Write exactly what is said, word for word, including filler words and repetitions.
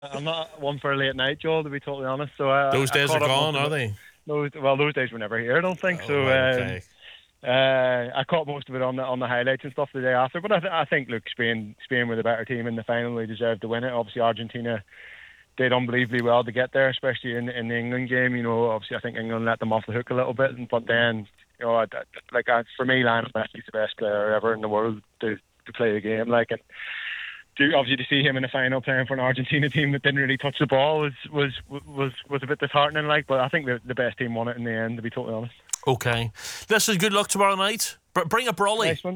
I'm not one for a late night, Joel, to be totally honest. So uh, Those I days are caught up most gone, of are it. they? Those, well, those days were never here, I don't think. Oh, So right, um, okay. uh, I caught most of it on the on the highlights and stuff the day after. But I, th- I think, look, Spain Spain were the better team in the final. They deserved to win it. Obviously, Argentina did unbelievably well to get there, especially in in the England game. You know, obviously, I think England let them off the hook a little bit, but then, you know, I, I- like I, for me, Lionel Messi's the best player ever in the world to to play the game. Like, and to, obviously, to see him in the final playing for an Argentina team that didn't really touch the ball was was was was a bit disheartening. Like, but I think the the best team won it in the end, to be totally honest. Okay. Listen, good luck tomorrow night. Br- bring a brolly. Nice one.